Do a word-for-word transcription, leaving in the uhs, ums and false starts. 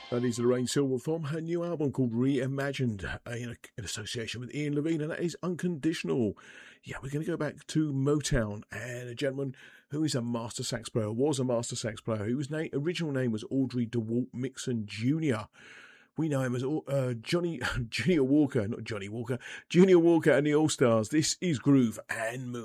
That is Lorraine Silver from her new album called Reimagined, uh, in, a, in association with Ian Levine, and that is Unconditional. Yeah, we're going to go back to Motown and a gentleman who is a master sax player, was a master sax player, whose name, original name was Audrey DeWalt Mixon Junior We know him as uh, Johnny Junior Walker, not Johnny Walker, Junior Walker and the All Stars. This is Groove and Moon.